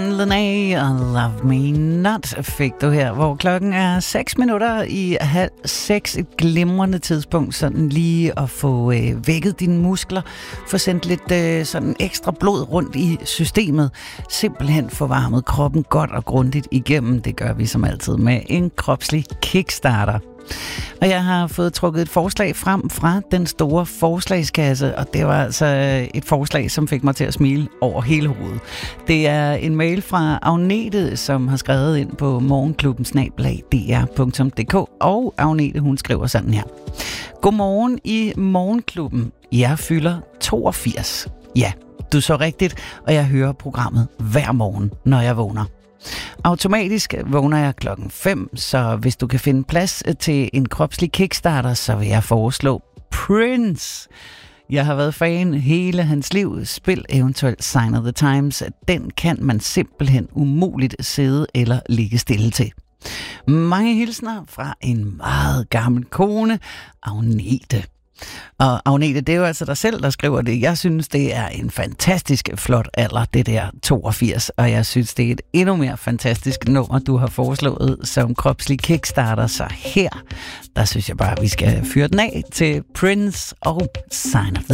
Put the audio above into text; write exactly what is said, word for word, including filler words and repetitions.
Lene og Love Me Not fik du her, hvor klokken er seks minutter i halv seks. Et glimrende tidspunkt, sådan lige at få øh, vækket dine muskler, få sendt lidt øh, sådan ekstra blod rundt i systemet, simpelthen få varmet kroppen godt og grundigt igennem. Det gør vi som altid med en kropslig kickstarter. Og jeg har fået trukket et forslag frem fra den store forslagskasse, og det var altså et forslag, som fik mig til at smile over hele hovedet. Det er en mail fra Agnete, som har skrevet ind på morgenklubben snabel-a d r punktum d k, og Agnete, hun skriver sådan her. Godmorgen i morgenklubben. Jeg fylder toogfirs. Ja, du så rigtigt, og jeg hører programmet hver morgen, når jeg vågner. Automatisk vågner jeg klokken fem, så hvis du kan finde plads til en kropslig kickstarter, så vil jeg foreslå Prince. Jeg har været fan hele hans liv. Spil eventuelt Sign of the Times. Den kan man simpelthen umuligt sidde eller ligge stille til. Mange hilsner fra en meget gammel kone, Agnete. Og Agnete, det er jo altså dig selv, der skriver det. Jeg synes, det er en fantastisk flot alder, det der toogfirs. Og jeg synes, det er et endnu mere fantastisk nummer, du har foreslået som kropslig kickstarter. Så her, der synes jeg bare, vi skal fyre den af til Prince og Sign of the